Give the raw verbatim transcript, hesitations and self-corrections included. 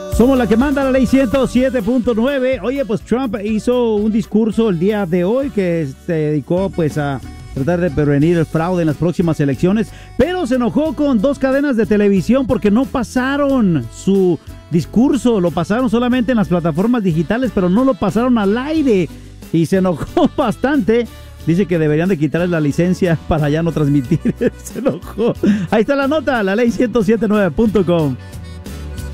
Somos la que manda la ley ciento siete punto nueve. Oye, pues Trump hizo un discurso el día de hoy que se dedicó pues a tratar de prevenir el fraude en las próximas elecciones, pero se enojó con dos cadenas de televisión porque no pasaron su discurso, lo pasaron solamente en las plataformas digitales, pero no lo pasaron al aire y se enojó bastante. Dice que deberían de quitarles la licencia para ya no transmitir. Se enojó. Ahí está la nota, la ley ciento siete punto nueve punto com.